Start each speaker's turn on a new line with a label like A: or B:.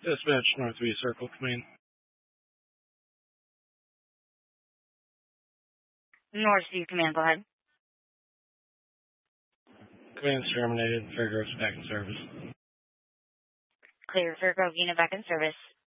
A: Dispatch Northwest Circle, Command.
B: Northview Command, go ahead.
A: Command's terminated. Fairgrove's back in service.
B: Clear, Fairgrove unit back in service.